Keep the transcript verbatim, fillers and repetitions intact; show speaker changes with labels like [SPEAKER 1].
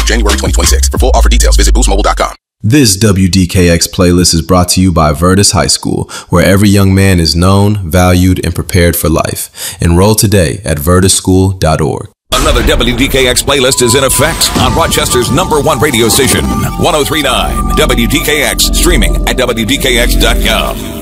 [SPEAKER 1] January twenty twenty-six. For full offer details, visit boost mobile dot com.
[SPEAKER 2] This W D K X playlist is brought to you by Virtus High School, where every young man is known, valued, and prepared for life. Enroll today at virtus school dot org.
[SPEAKER 3] Another W D K X playlist is in effect on Rochester's number one radio station, one oh three point nine W D K X, streaming at W D K X dot com.